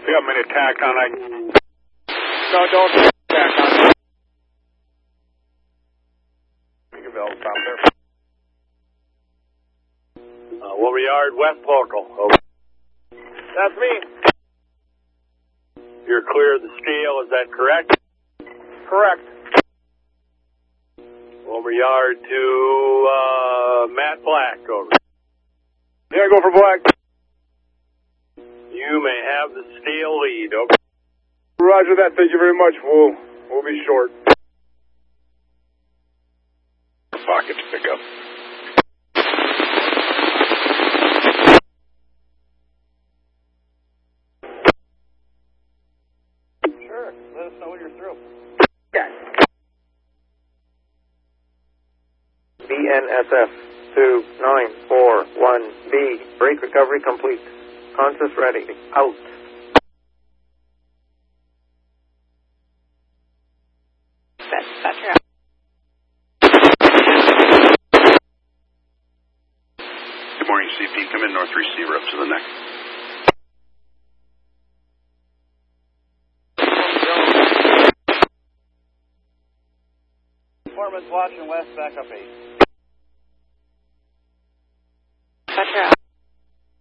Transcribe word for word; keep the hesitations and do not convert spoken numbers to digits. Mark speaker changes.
Speaker 1: You got many tacked on that. No, don't tack on that. Stop there.
Speaker 2: Uh, Wilbur Yard, West Local. Over.
Speaker 1: That's me.
Speaker 2: You're clear of the steel, is that correct?
Speaker 1: Correct.
Speaker 2: Wilbur Yard to uh, Matt Black. Over.
Speaker 1: Yeah, go for Black.
Speaker 2: You may have the steel lead. Over.
Speaker 1: Roger that. Thank you very much. We'll, we'll be short.
Speaker 2: Pocket to pick up.
Speaker 1: Sure. Let us know when you're through.
Speaker 2: Yeah.
Speaker 3: B N S F two nine four one B. Brake recovery complete. Conscious ready. Out.
Speaker 4: That's, that's your
Speaker 2: Good morning, C P. Come in, North Receiver, up to the neck.
Speaker 1: Performance watch and west, back up eight.